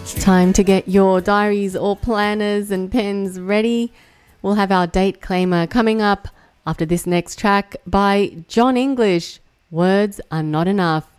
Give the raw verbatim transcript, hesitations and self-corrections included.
Time to get your diaries or planners and pens ready. We'll have our date claimer coming up after this next track by John English. Words are not enough.